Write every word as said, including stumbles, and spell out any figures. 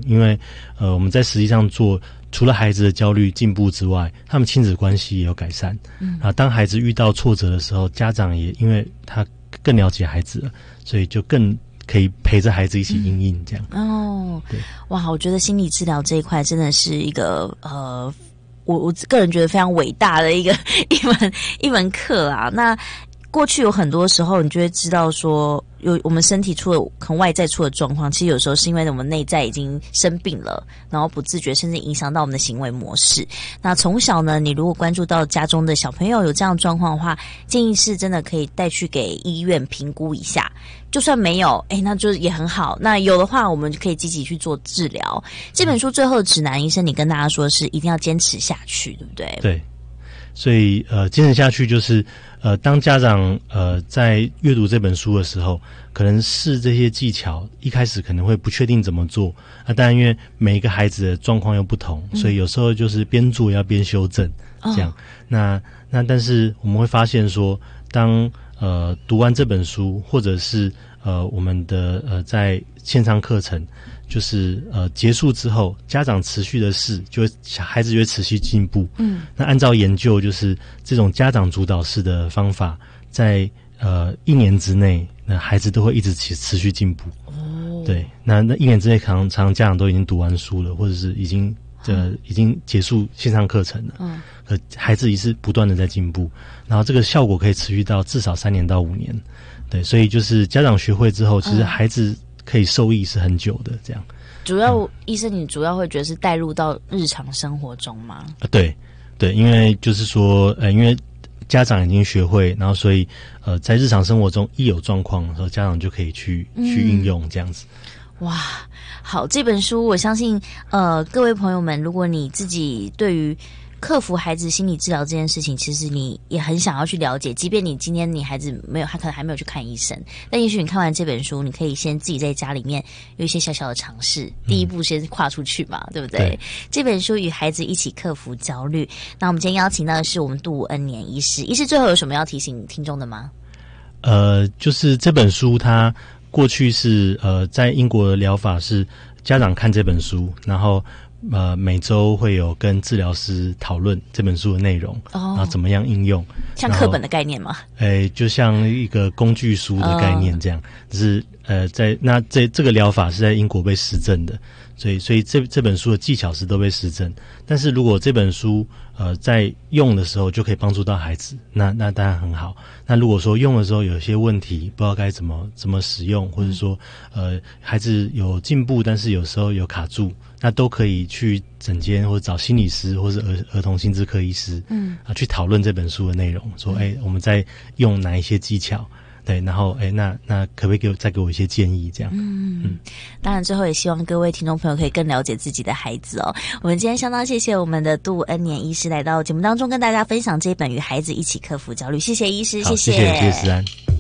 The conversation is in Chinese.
因为呃我们在实际上做，除了孩子的焦虑进步之外，他们亲子关系也有改善。嗯啊，当孩子遇到挫折的时候，家长也因为他更了解孩子了，所以就更可以陪着孩子一起因应这样。 嗯、哦，对，哇，我觉得心理治疗这一块真的是一个呃。我我个人觉得非常伟大的一个一门一门课啊。那过去有很多时候，你就会知道说，有我们身体出了可能外在出的状况，其实有时候是因为我们内在已经生病了，然后不自觉，甚至影响到我们的行为模式。那从小呢，你如果关注到家中的小朋友有这样的状况的话，建议是真的可以带去给医院评估一下。就算没有，哎，那就也很好。那有的话，我们就可以积极去做治疗。这本书最后的指南，医生你跟大家说是一定要坚持下去，对不对？ 对。所以呃，坚持下去就是呃，当家长呃在阅读这本书的时候，可能试这些技巧，一开始可能会不确定怎么做啊。当然，因为每一个孩子的状况又不同，嗯、所以有时候就是边做要边修正，这样。哦、那那但是我们会发现说，当呃读完这本书，或者是呃我们的呃在线上课程。就是呃结束之后，家长持续的试，就会孩子就会持续进步。嗯，那按照研究，就是这种家长主导式的方法，在呃一年之内，那孩子都会一直持持续进步。哦，对，那那一年之内，常常家长都已经读完书了，或者是已经呃已经结束线上课程了。嗯，可孩子也是不断的在进步，然后这个效果可以持续到至少三年到五年。对，所以就是家长学会之后，其实孩子、嗯。可以受益是很久的，这样。 主要、嗯、医生，你主要会觉得是带入到日常生活中吗？ 啊，对，对，因为就是说，呃，因为家长已经学会，然后所以，呃，在日常生活中一有状况的时候，家长就可以去、嗯、去应用这样子。 哇，好，这本书我相信，呃，各位朋友们，如果你自己对于克服孩子心理治疗这件事情，其实你也很想要去了解，即便你今天你孩子没有，他可能还没有去看医生，但也许你看完这本书，你可以先自己在家里面有一些小小的尝试，第一步先跨出去嘛，嗯、对不对？对，这本书与孩子一起克服焦虑。那我们今天邀请到的是我们杜恩年医师，医师最后有什么要提醒听众的吗？ 呃，就是这本书它过去是呃在英国的疗法是家长看这本书，然后。呃，每周会有跟治疗师讨论这本书的内容，哦、然后怎么样应用， 像课本的概念吗？ 诶，就像一个工具书的概念这样，只、哦、是呃，在那这这个疗法是在英国被实证的，所以所以这这本书的技巧是都被实证。但是如果这本书呃在用的时候就可以帮助到孩子，那那当然很好。那如果说用的时候有些问题，不知道该怎么怎么使用，或者说呃孩子有进步，但是有时候有卡住。那都可以去诊间或者找心理师或者儿儿童心智科医师，嗯啊，去讨论这本书的内容，说，哎、欸，我们在用哪一些技巧，对，然后，哎、欸，那那可不可以给我再给我一些建议？这样，嗯嗯。 当然，最后也希望各位听众朋友可以更了解自己的孩子哦。我们今天相当谢谢我们的杜恩年医师来到节目当中，跟大家分享这一本《与孩子一起克服焦虑》。谢谢医师，谢谢， 谢谢，谢谢思安。